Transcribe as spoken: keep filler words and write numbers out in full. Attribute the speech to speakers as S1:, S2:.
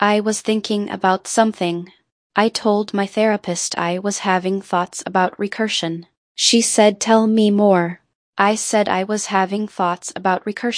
S1: I was thinking about something. I told my therapist I was having thoughts about recursion. She said, "Tell me more." I said I was having thoughts about recursion.